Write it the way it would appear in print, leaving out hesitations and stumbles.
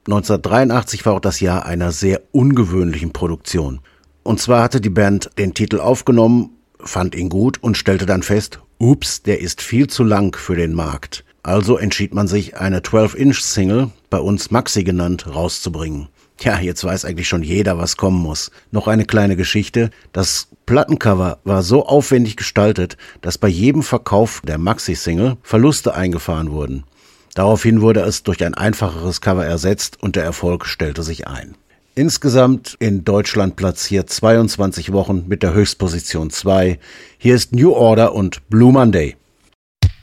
1983 war auch das Jahr einer sehr ungewöhnlichen Produktion. Und zwar hatte die Band den Titel aufgenommen, fand ihn gut und stellte dann fest, ups, der ist viel zu lang für den Markt. Also entschied man sich, eine 12-Inch-Single, bei uns Maxi genannt, rauszubringen. Ja, jetzt weiß eigentlich schon jeder, was kommen muss. Noch eine kleine Geschichte. Das Plattencover war so aufwendig gestaltet, dass bei jedem Verkauf der Maxi-Single Verluste eingefahren wurden. Daraufhin wurde es durch ein einfacheres Cover ersetzt und der Erfolg stellte sich ein. Insgesamt in Deutschland platziert 22 Wochen mit der Höchstposition 2. Hier ist New Order und Blue Monday.